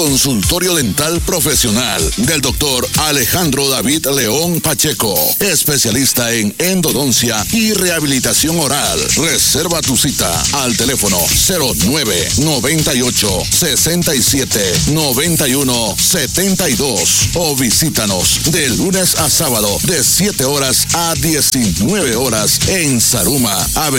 Consultorio dental profesional del doctor Alejandro David León Pacheco, especialista en endodoncia y rehabilitación oral. Reserva tu cita al teléfono 0998-67-9172 o visítanos de lunes a sábado de 7 horas a 19 horas en Saruma, Avenida